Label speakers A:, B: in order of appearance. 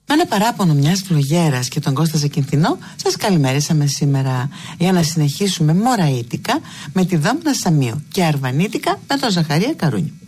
A: Με ένα παράπονο μιας φλογέρας και τον Κώστα Ζακυνθινό, σας καλημερίσαμε σήμερα για να συνεχίσουμε μωραΐτικα με τη Δόμνα Σαμίου και αρβανίτικα με τον Ζαχαρία Καρούνη.